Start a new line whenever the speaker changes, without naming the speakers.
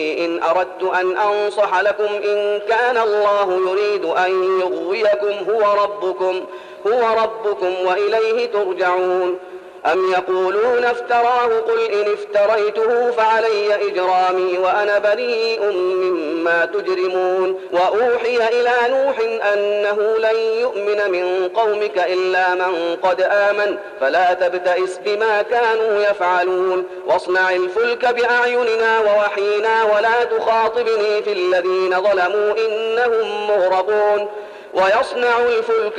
إن أردت أن أنصح لكم إن كان الله يريد أن يغويكم هو ربكم وإليه ترجعون. أم يقولون افتراه قل إن افتريته فعلي إجرامي وأنا بريء مما تجرمون. وأوحي إلى نوح أنه لن يؤمن من قومك إلا من قد آمن فلا تبتئس بما كانوا يفعلون. واصنع الفلك بأعيننا ووحينا ولا تخاطبني في الذين ظلموا إنهم مغرقون. ويصنع الفلك